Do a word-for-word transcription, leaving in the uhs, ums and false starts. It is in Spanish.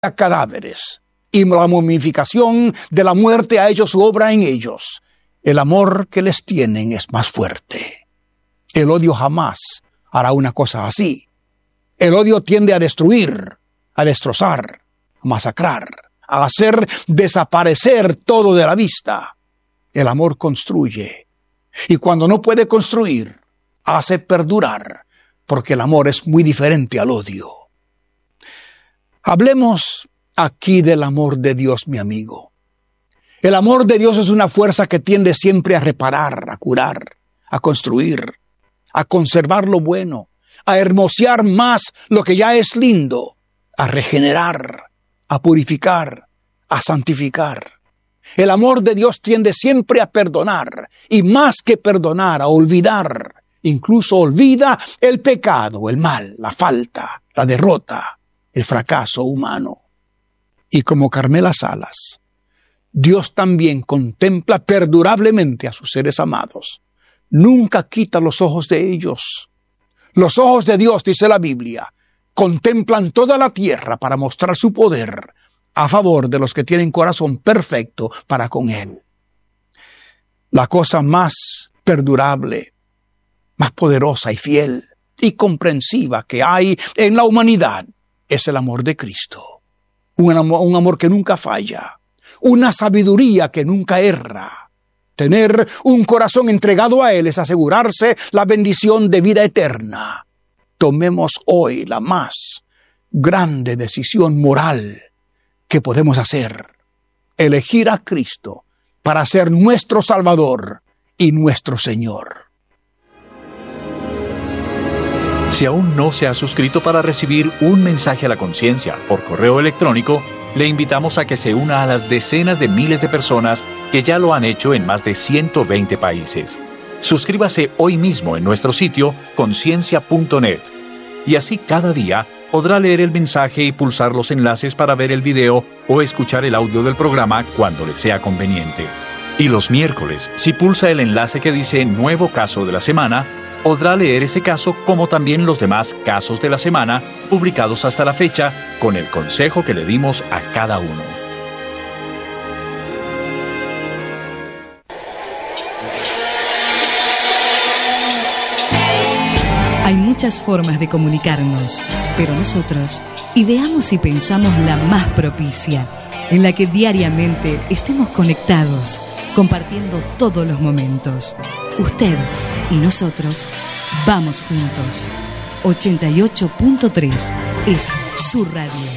a cadáveres, y la momificación de la muerte ha hecho su obra en ellos. El amor que les tienen es más fuerte. El odio jamás hará una cosa así. El odio tiende a destruir, a destrozar, a masacrar, a hacer desaparecer todo de la vista. El amor construye, y cuando no puede construir, hace perdurar, porque el amor es muy diferente al odio. Hablemos aquí del amor de Dios, mi amigo. El amor de Dios es una fuerza que tiende siempre a reparar, a curar, a construir, a conservar lo bueno, a hermosear más lo que ya es lindo, a regenerar, a purificar, a santificar. El amor de Dios tiende siempre a perdonar, y más que perdonar, a olvidar. Incluso olvida el pecado, el mal, la falta, la derrota, el fracaso humano. Y como Carmela Salas, Dios también contempla perdurablemente a sus seres amados. Nunca quita los ojos de ellos. Los ojos de Dios, dice la Biblia, contemplan toda la tierra para mostrar su poder a favor de los que tienen corazón perfecto para con Él. La cosa más perdurable, más poderosa y fiel y comprensiva que hay en la humanidad es el amor de Cristo. Un amor, un amor que nunca falla, una sabiduría que nunca erra. Tener un corazón entregado a Él es asegurarse la bendición de vida eterna. Tomemos hoy la más grande decisión moral que podemos hacer: elegir a Cristo para ser nuestro Salvador y nuestro Señor. Si aún no se ha suscrito para recibir un mensaje a la conciencia por correo electrónico, le invitamos a que se una a las decenas de miles de personas que ya lo han hecho en más de ciento veinte países. Suscríbase hoy mismo en nuestro sitio conciencia punto net y así cada día podrá leer el mensaje y pulsar los enlaces para ver el video o escuchar el audio del programa cuando le sea conveniente. Y los miércoles, si pulsa el enlace que dice Nuevo Caso de la Semana, podrá leer ese caso como también los demás casos de la semana publicados hasta la fecha con el consejo que le dimos a cada uno. Hay muchas formas de comunicarnos, pero nosotros ideamos y pensamos la más propicia, en la que diariamente estemos conectados, compartiendo todos los momentos. Usted y nosotros vamos juntos. ochenta y ocho punto tres es su radio.